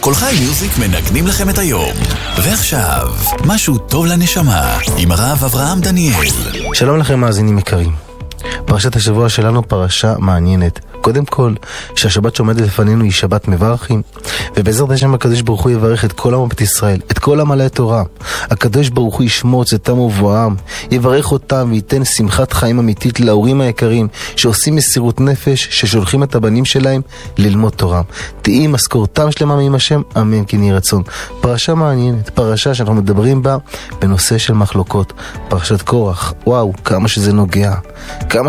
כל חי מיוזיק מנגנים לכם את היום. ועכשיו, משהו טוב לנשמה, עם הרב אברהם דניאל. שלום לכם מאזינים יקרים. פרשת השבוע שלנו פרשה מעניינת. קודם כל, שהשבת שעומדת לפנינו היא שבת מברכים, ובעזרת השם הקדוש ברוך הוא יברך את כל עם בית ישראל, את כל עמלי התורה. הקדוש ברוך הוא ישמור צאתם ובואם, יברך אותם וייתן שמחת חיים אמיתית להורים היקרים שעושים מסירות נפש, ששולחים את הבנים שלהם ללמוד תורה. תהי משכורתם שלמה מעם השם, אמן כן יהי רצון. פרשה מעניינת, פרשה שאנחנו מדברים בה בנושא של מחלוקות. פרשת קורח, וואו, כמה שזה נוגע, כמה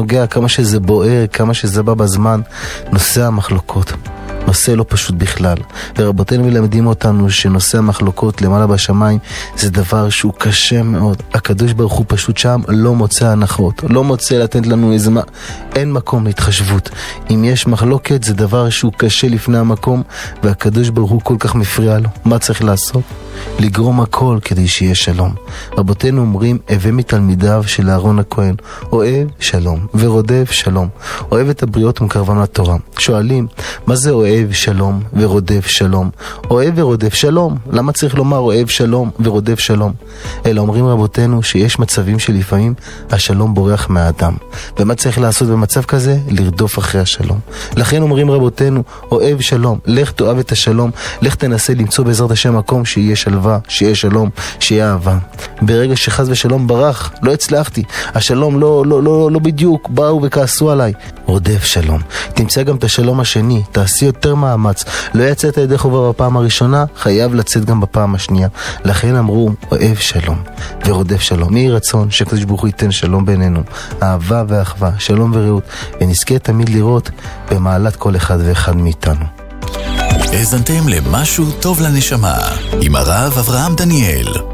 שזה בוער, כמה שזה בא בזמן. נושא המחלוקות, נושא לא פשוט בכלל, ורבותינו מלמדים אותנו שנושא המחלוקות למעלה בשמיים זה דבר שהוא קשה מאוד. הקדוש ברוך הוא פשוט שם לא מוצא הנחות, לא מוצא לתת לנו אין מקום להתחשבות. אם יש מחלוקת זה דבר שהוא קשה לפני המקום, והקדוש ברוך הוא כל כך מפריע לו. מה צריך לעשות? לגרום הכל כדי שיהיה שלום. רבותינו אומרים, הווה מתלמידיו של אהרון הכהן, אוהב שלום ורודף שלום, אוהב את הבריות ומקרבם לתורה. שואלים, מה זה אוהב שלום ורודף שלום? אוהב ורודף שלום, למה צריך לומר אוהב שלום ורודף שלום? אלא אומרים רבותינו שיש מצבים שלפעמים השלום בורח מהאדם, ומה צריך לעשות במצב כזה? לרדוף אחרי השלום. לכן אומרים רבותינו, אוהב שלום, לך תאהב את השלום, לך תנסה למצוא בעזרת השם מקום שיהיה שלווה, שיהיה שלום, שיהיה אהבה. ברגע שחז ושלום ברח, לא הצלחתי, השלום לא בדיוק, באו וכעסו עליי, רודף שלום. תמצא גם את השלום השני, תעשי יותר מאמץ. לא יצאת ידי חובה בפעם הראשונה, חייב לצאת גם בפעם השנייה. לכן אמרו, אוהב שלום ורודף שלום. יהי רצון שהקדוש ברוך הוא ייתן שלום בינינו, אהבה ואחווה, שלום ורעות, ונזכה תמיד לראות במעלת כל אחד ואחד מאיתנו. האזנתם למשהו טוב לנשמה עם הרב אברהם דניאל.